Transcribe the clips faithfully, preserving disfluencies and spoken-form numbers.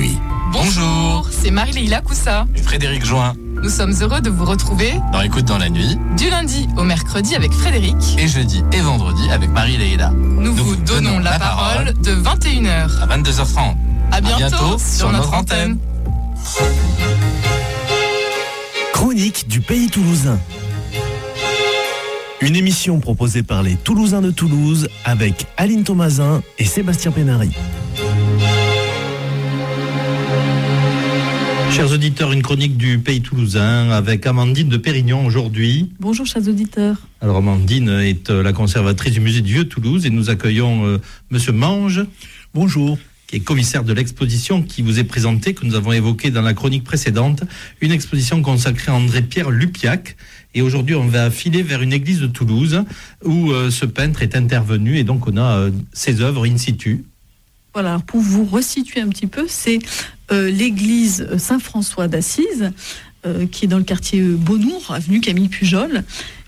nuit. Bonjour, c'est Marie-Leila Coussa et Frédéric Join. Nous sommes heureux de vous retrouver dans Écoute dans la nuit, du lundi au mercredi avec Frédéric et jeudi et vendredi avec Marie-Leila. Nous, Nous vous donnons, donnons la, la parole, parole de vingt et une heures à vingt-deux heures trente. À bientôt, à bientôt sur, sur notre notre antenne. antenne. Chronique du Pays Toulousain. Une émission proposée par les Toulousains de Toulouse avec Aline Thomasin et Sébastien Pénary. Chers auditeurs, une chronique du Pays Toulousain avec Amandine de Pérignon aujourd'hui. Bonjour chers auditeurs. Alors Amandine est la conservatrice du musée du Vieux-Toulouse et nous accueillons euh, Monsieur Mange. Bonjour. Qui est commissaire de l'exposition qui vous est présentée, que nous avons évoquée dans la chronique précédente, une exposition consacrée à André-Pierre Lupiac. Et aujourd'hui, on va filer vers une église de Toulouse où euh, ce peintre est intervenu et donc on a euh, ses œuvres in situ. Voilà, pour vous resituer un petit peu, c'est euh, l'église Saint-François d'Assise, euh, qui est dans le quartier Beaunour, avenue Camille Pujol.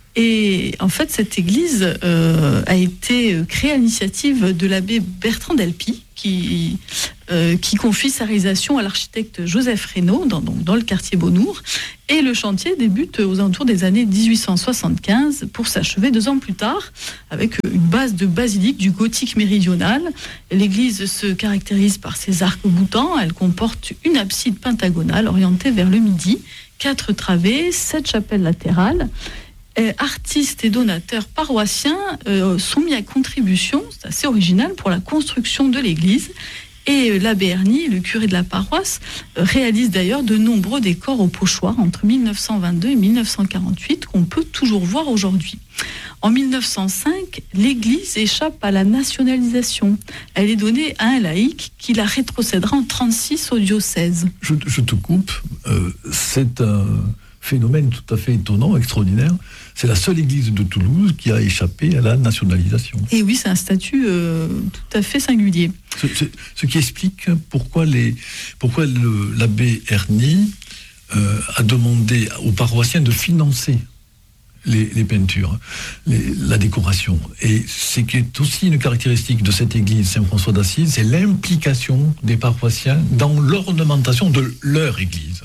Et en fait, cette église euh, a été créée à l'initiative de l'abbé Bertrand Delpy, qui, euh, qui confie sa réalisation à l'architecte Joseph Reynaud, dans, donc dans le quartier Beaunour. Et le chantier débute aux alentours des années dix-huit cent soixante-quinze pour s'achever deux ans plus tard, avec une base de basilique du gothique méridional. L'église se caractérise par ses arcs-boutants. Elle comporte une abside pentagonale orientée vers le midi, quatre travées, sept chapelles latérales. Et artistes et donateurs paroissiens euh, sont mis à contribution, c'est assez original, pour la construction de l'église. Et euh, l'abbé Erny, le curé de la paroisse, euh, réalise d'ailleurs de nombreux décors au pochoir entre mille neuf cent vingt-deux et mille neuf cent quarante-huit qu'on peut toujours voir aujourd'hui. En mille neuf cent cinq, l'église échappe à la nationalisation. Elle est donnée à un laïc qui la rétrocédera en trente-six au diocèse. Je, je te coupe, euh, c'est un phénomène tout à fait étonnant, extraordinaire. C'est la seule église de Toulouse qui a échappé à la nationalisation. Et oui, c'est un statut euh, tout à fait singulier. Ce, ce, ce qui explique pourquoi, les, pourquoi le, l'abbé Erny euh, a demandé aux paroissiens de financer les, les peintures, les, la décoration. Et ce qui est aussi une caractéristique de cette église Saint-François d'Assise, c'est l'implication des paroissiens dans l'ornementation de leur église.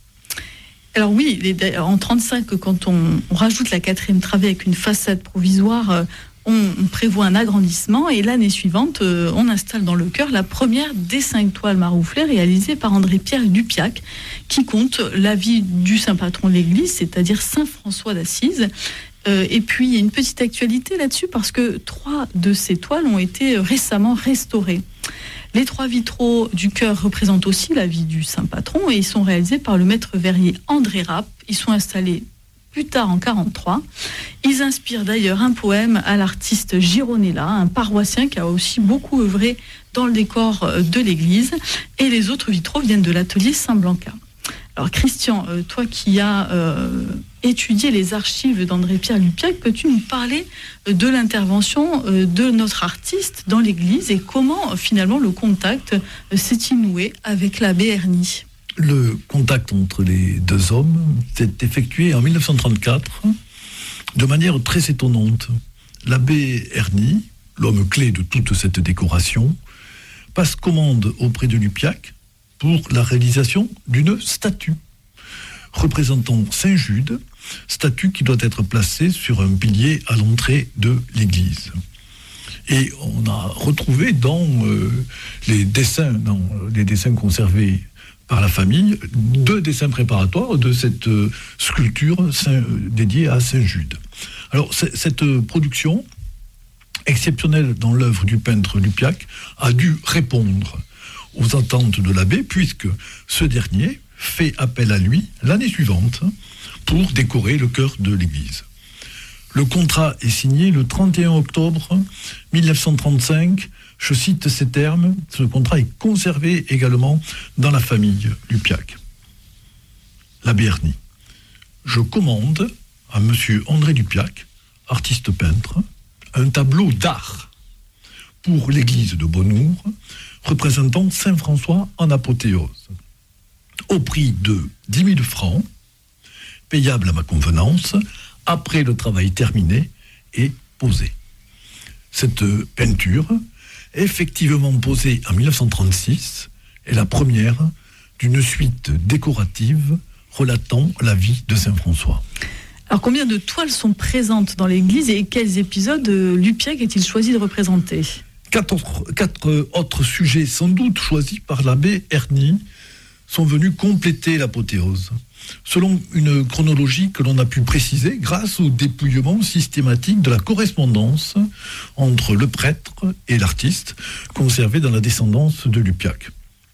Alors oui, en trente-cinq, quand on, on rajoute la quatrième travée avec une façade provisoire, on, on prévoit un agrandissement et l'année suivante, on installe dans le chœur la première des cinq toiles marouflées réalisées par André-Pierre Lupiac, qui compte la vie du saint patron de l'église, c'est-à-dire Saint François d'Assise. Euh, et puis il y a une petite actualité là-dessus parce que trois de ces toiles ont été récemment restaurées. Les trois vitraux du chœur représentent aussi la vie du saint patron et ils sont réalisés par le maître verrier André Rapp. Ils sont installés plus tard en quarante-trois. Ils inspirent d'ailleurs un poème à l'artiste Gironella, un paroissien qui a aussi beaucoup œuvré dans le décor de l'église. Et les autres vitraux viennent de l'atelier Saint-Blanca. Alors Christian, euh, toi qui as euh, étudié les archives d'André-Pierre Lupiac, peux-tu nous parler de l'intervention euh, de notre artiste dans l'église et comment euh, finalement le contact euh, s'est-il noué avec l'abbé Erny ? Le contact entre les deux hommes s'est effectué en mille neuf cent trente-quatre de manière très étonnante. L'abbé Erny, l'homme clé de toute cette décoration, passe commande auprès de Lupiac pour la réalisation d'une statue représentant Saint Jude, statue qui doit être placée sur un pilier à l'entrée de l'église. Et on a retrouvé dans euh, les dessins, dans les dessins conservés par la famille, deux dessins préparatoires de cette euh, sculpture saint, euh, dédiée à Saint Jude. Alors cette euh, production exceptionnelle dans l'œuvre du peintre Lupiac a dû répondre aux attentes de l'abbé, puisque ce dernier fait appel à lui l'année suivante pour décorer le chœur de l'église. Le contrat est signé le trente et un octobre mille neuf cent trente-cinq. Je cite ces termes. Ce contrat est conservé également dans la famille Lupiac. L'abbé Erny. Je commande à monsieur André Lupiac, artiste peintre, un tableau d'art pour l'église de Beaunour, représentant Saint François en apothéose, au prix de dix mille francs, payable à ma convenance, après le travail terminé et posé. Cette peinture, effectivement posée en mille neuf cent trente-six, est la première d'une suite décorative relatant la vie de Saint François. Alors combien de toiles sont présentes dans l'église et quels épisodes euh, Lupiac a-t-il choisi de représenter ? Quatre autres, quatre autres sujets, sans doute choisis par l'abbé Erny, sont venus compléter l'apothéose, selon une chronologie que l'on a pu préciser grâce au dépouillement systématique de la correspondance entre le prêtre et l'artiste, conservée dans la descendance de Lupiac.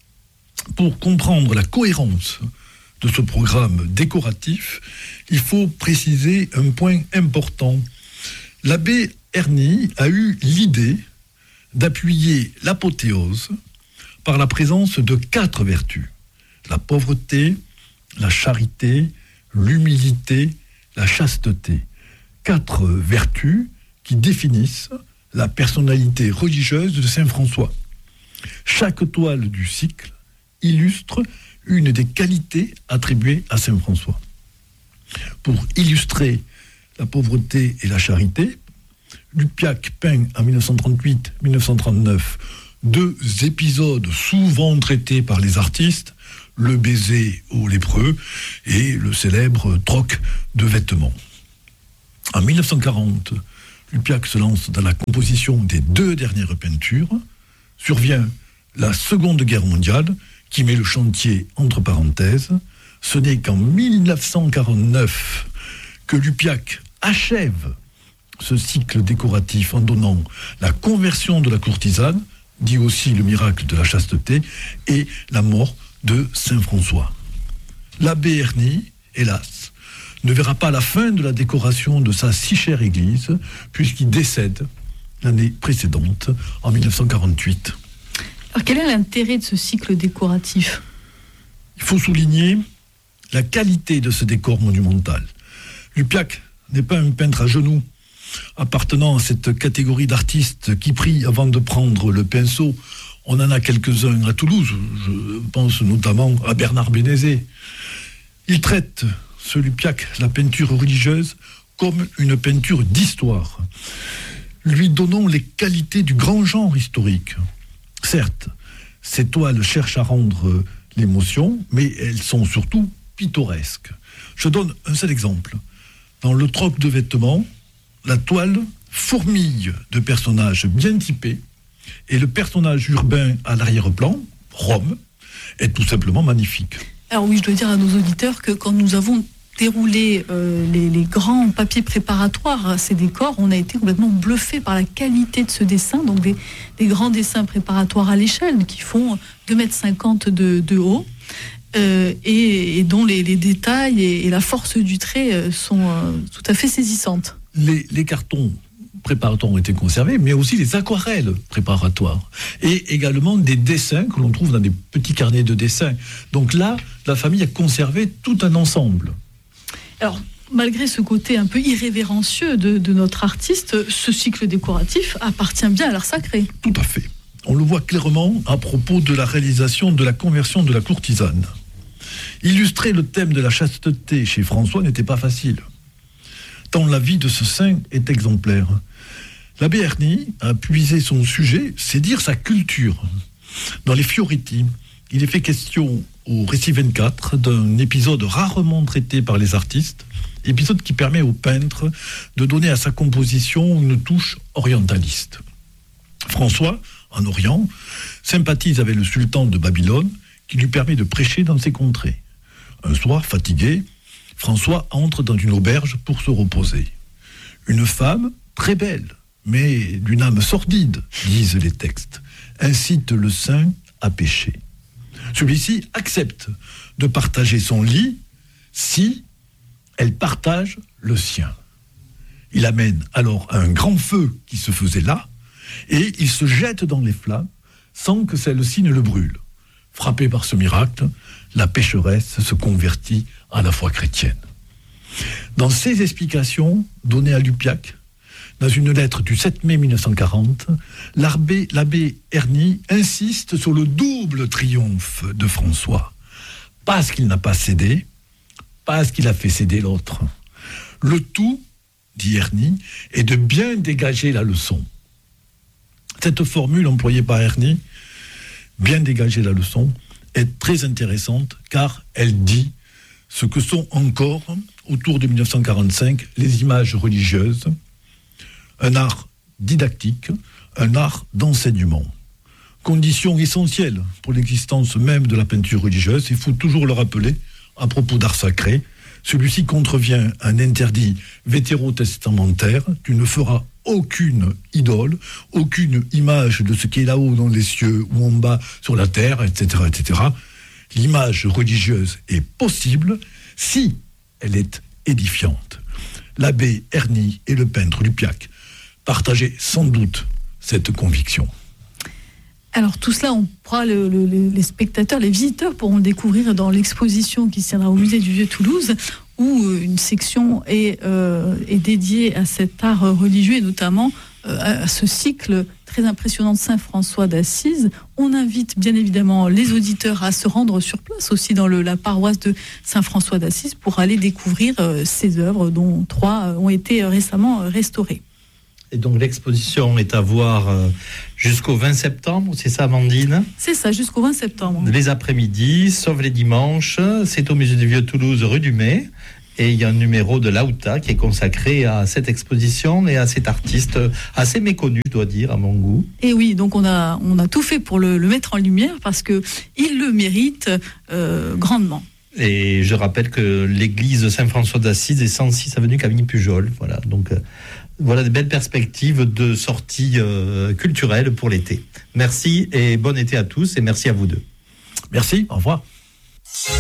Pour comprendre la cohérence de ce programme décoratif, il faut préciser un point important. L'abbé Erny a eu l'idée d'appuyer l'apothéose par la présence de quatre vertus: la pauvreté, la charité, l'humilité, la chasteté. Quatre vertus qui définissent la personnalité religieuse de Saint François. Chaque toile du cycle illustre une des qualités attribuées à Saint François. Pour illustrer la pauvreté et la charité, Lupiac peint en dix-neuf cent trente-huit dix-neuf cent trente-neuf deux épisodes souvent traités par les artistes, le baiser aux lépreux et le célèbre troc de vêtements. En dix-neuf cent quarante, Lupiac se lance dans la composition des deux dernières peintures. Survient la Seconde Guerre mondiale qui met le chantier entre parenthèses. Ce n'est qu'en dix-neuf cent quarante-neuf que Lupiac achève ce cycle décoratif en donnant la conversion de la courtisane, dit aussi le miracle de la chasteté, et la mort de Saint François. L'abbé Erny, hélas, ne verra pas la fin de la décoration de sa si chère église, puisqu'il décède l'année précédente, en dix-neuf cent quarante-huit. Alors quel est l'intérêt de ce cycle décoratif ? Il faut souligner la qualité de ce décor monumental. Lupiac n'est pas un peintre à genoux, appartenant à cette catégorie d'artistes qui prient avant de prendre le pinceau. On en a quelques-uns à Toulouse, je pense notamment à Bernard Bénézet. Il traite, ce Lupiac, la peinture religieuse comme une peinture d'histoire, lui donnant les qualités du grand genre historique. Certes, ces toiles cherchent à rendre l'émotion, mais elles sont surtout pittoresques. Je donne un seul exemple. Dans le troc de vêtements, la toile fourmille de personnages bien typés, et le personnage urbain à l'arrière-plan, Rome, est tout simplement magnifique. Alors oui, je dois dire à nos auditeurs que quand nous avons déroulé euh, les, les grands papiers préparatoires à ces décors, on a été complètement bluffé par la qualité de ce dessin, donc des, des grands dessins préparatoires à l'échelle qui font deux mètres cinquante de, de haut, euh, et, et dont les, les détails et, et la force du trait sont euh, tout à fait saisissantes. Les, les cartons préparatoires ont été conservés, mais aussi les aquarelles préparatoires. Et également des dessins que l'on trouve dans des petits carnets de dessins. Donc là, la famille a conservé tout un ensemble. Alors, malgré ce côté un peu irrévérencieux de, de notre artiste, ce cycle décoratif appartient bien à l'art sacré. Tout à fait. On le voit clairement à propos de la réalisation de la conversion de la courtisane. Illustrer le thème de la chasteté chez François n'était pas facile, tant la vie de ce saint est exemplaire. L'abbé Erny a puisé son sujet, c'est dire sa culture. Dans les Fioretti, il est fait question au récit vingt-quatre d'un épisode rarement traité par les artistes, épisode qui permet au peintre de donner à sa composition une touche orientaliste. François, en Orient, sympathise avec le sultan de Babylone, qui lui permet de prêcher dans ses contrées. Un soir, fatigué, François entre dans une auberge pour se reposer. Une femme, très belle, mais d'une âme sordide, disent les textes, incite le saint à pécher. Celui-ci accepte de partager son lit si elle partage le sien. Il amène alors un grand feu qui se faisait là, et il se jette dans les flammes sans que celle-ci ne le brûle. Frappée par ce miracle, la pécheresse se convertit à la foi chrétienne. Dans ces explications données à Lupiac, dans une lettre du sept mai mille neuf cent quarante, l'abbé, l'abbé Erny insiste sur le double triomphe de François. Parce qu'il n'a pas cédé, parce qu'il a fait céder l'autre. Le tout, dit Erny, est de bien dégager la leçon. Cette formule employée par Erny bien dégager la leçon, est très intéressante car elle dit ce que sont encore, autour de mille neuf cent quarante-cinq, les images religieuses, un art didactique, un art d'enseignement. Condition essentielle pour l'existence même de la peinture religieuse, il faut toujours le rappeler, à propos d'art sacré, celui-ci contrevient à un interdit vétérotestamentaire, tu ne feras aucune idole, aucune image de ce qui est là-haut dans les cieux ou en bas sur la terre, et cetera, et cetera. L'image religieuse est possible si elle est édifiante. L'abbé Erny et le peintre Lupiac partageaient sans doute cette conviction. Alors tout cela, on pourra le, le, les spectateurs, les visiteurs pourront le découvrir dans l'exposition qui se tiendra au musée du Vieux-Toulouse, où une section est, euh, est dédiée à cet art religieux et notamment euh, à ce cycle très impressionnant de Saint François d'Assise. On invite bien évidemment les auditeurs à se rendre sur place aussi dans le, la paroisse de Saint François d'Assise pour aller découvrir euh, ces œuvres dont trois ont été récemment restaurées. Et donc l'exposition est à voir jusqu'au vingt septembre, c'est ça Amandine ? C'est ça, jusqu'au vingt septembre. Les après-midi, sauf les dimanches, c'est au musée du Vieux-Toulouse, rue du Mai. Et il y a un numéro de l'Aouta qui est consacré à cette exposition et à cet artiste assez méconnu, je dois dire, à mon goût. Et oui, donc on a, on a tout fait pour le, le mettre en lumière parce qu'il le mérite euh, grandement. Et je rappelle que l'église de Saint-François d'Assise est cent six avenue Camille Pujol. Voilà, donc... Euh, Voilà de belles perspectives de sortie euh, culturelle pour l'été. Merci et bon été à tous et merci à vous deux. Merci, au revoir.